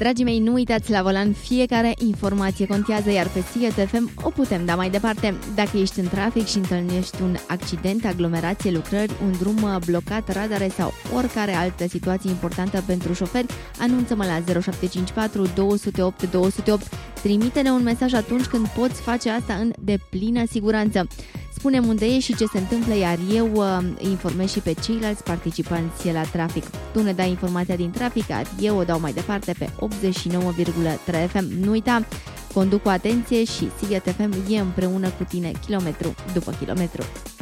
Dragii mei, nu uitați, la volan fiecare informație contează, iar pe Sighet FM o putem da mai departe. Dacă ești în trafic și întâlnești un accident, aglomerație, lucrări, un drum blocat, radare sau oricare altă situație importantă pentru șoferi, anunță-mă la 0754 208 208. Trimite-ne un mesaj atunci când poți face asta în deplină siguranță. Spune-mi unde ești și ce se întâmplă, iar eu informez și pe ceilalți participanți la trafic. Tu ne dai informația din trafic, iar eu o dau mai departe pe 89,3 FM. Nu uita, conduc cu atenție și Sighet FM e împreună cu tine kilometru după kilometru.